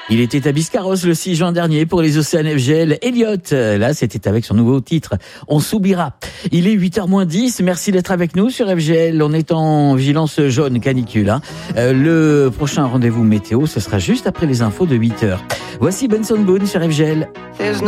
Il était à Biscarrosse le 6 juin dernier pour les Océans FGL. Elliot, là, c'était avec son nouveau titre, On s'oubliera. Il est 8h-10. Merci d'être avec nous sur FGL. On est en vigilance jaune canicule. Le prochain rendez-vous météo, ce sera juste après les infos de 8h. Voici Benson Boone sur FGL.